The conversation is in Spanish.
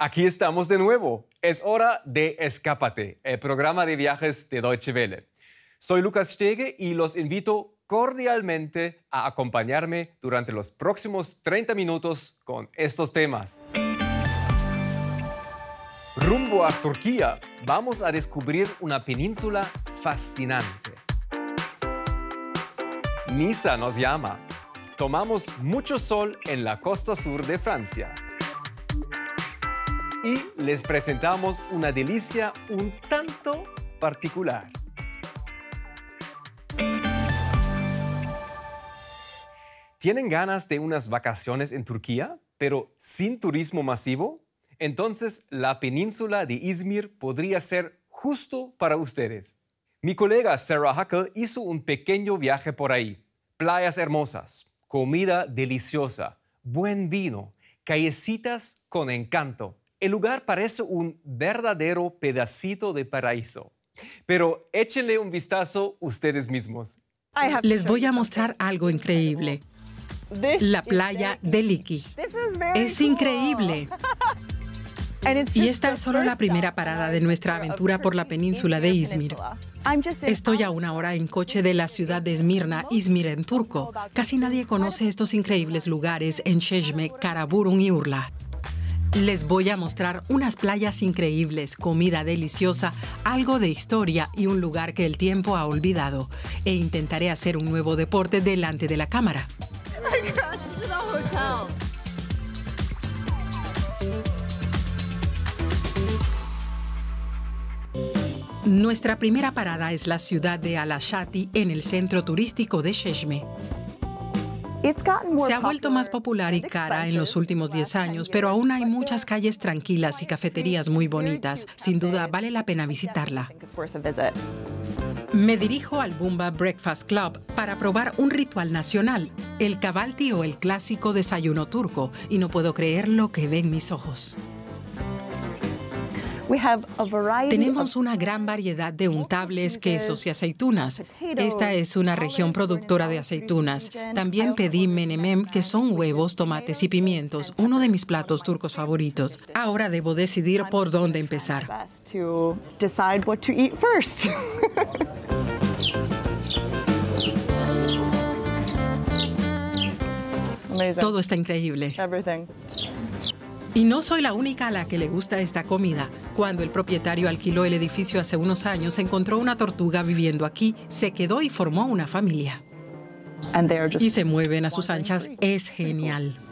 Aquí estamos de nuevo. Es hora de Escápate, el programa de viajes de Deutsche Welle. Soy Lukas Stege y los invito cordialmente a acompañarme durante los próximos 30 minutos con estos temas. Rumbo a Turquía, vamos a descubrir una península fascinante. Niza nos llama. Tomamos mucho sol en la costa sur de Francia. Y les presentamos una delicia un tanto particular. ¿Tienen ganas de unas vacaciones en Turquía, pero sin turismo masivo? Entonces, la península de Izmir podría ser justo para ustedes. Mi colega Sarah Huckle hizo un pequeño viaje por ahí. Playas hermosas, comida deliciosa, buen vino, callecitas con encanto. El lugar parece un verdadero pedacito de paraíso. Pero échenle un vistazo ustedes mismos. Les voy a mostrar algo increíble. La playa de Liki. Es increíble. Y esta es solo la primera parada de nuestra aventura por la península de Izmir. Estoy a una hora en coche de la ciudad de Esmirna, Izmir en turco. Casi nadie conoce estos increíbles lugares en Çeşme, Karaburun y Urla. Les voy a mostrar unas playas increíbles, comida deliciosa, algo de historia y un lugar que el tiempo ha olvidado. E intentaré hacer un nuevo deporte delante de la cámara. Nuestra primera parada es la ciudad de Alaşati en el centro turístico de Çeşme. Se ha vuelto más popular y cara en los últimos 10 años, pero aún hay muchas calles tranquilas y cafeterías muy bonitas. Sin duda, vale la pena visitarla. Me dirijo al Bumba Breakfast Club para probar un ritual nacional, el kahvaltı o el clásico desayuno turco, y no puedo creer lo que ven mis ojos. Tenemos una gran variedad de untables, quesos y aceitunas. Esta es una región productora de aceitunas. También pedí menemem, que son huevos, tomates y pimientos, uno de mis platos turcos favoritos. Ahora debo decidir por dónde empezar. Todo está increíble. Y no soy la única a la que le gusta esta comida. Cuando el propietario alquiló el edificio hace unos años, encontró una tortuga viviendo aquí, se quedó y formó una familia. Y se mueven a sus anchas. Es genial.